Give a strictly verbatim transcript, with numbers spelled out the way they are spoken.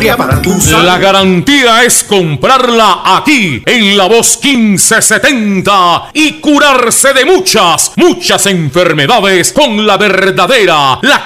Para tu salud. La garantía es comprarla aquí, en La Voz quince setenta, y curarse de muchas, muchas enfermedades con la verdadera, la